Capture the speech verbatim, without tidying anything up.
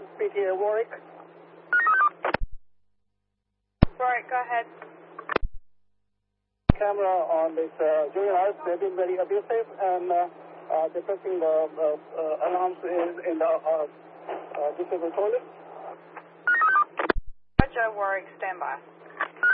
is P T A Warwick. Warwick, go ahead. Camera on this uh, junior house, they've been very abusive and uh, uh, they're pressing the uh, uh, alarms in, in the uh, uh, disabled toilet. Roger, Warwick, stand by.